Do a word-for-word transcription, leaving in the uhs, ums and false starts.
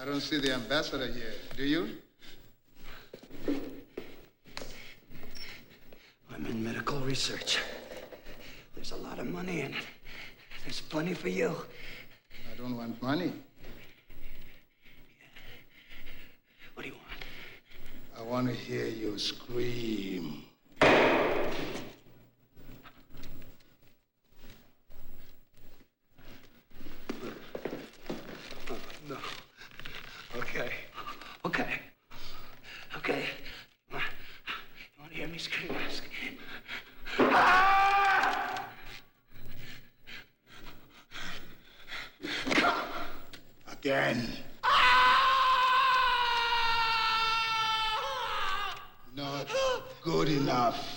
I don't see the ambassador here. Do you? I'm in medical research. There's a lot of money in it. There's plenty for you. I don't want money. What do you want? I want to hear you scream. No. Okay. Okay. Okay. You want to hear me scream? Scream. Ah! Again. Not good enough.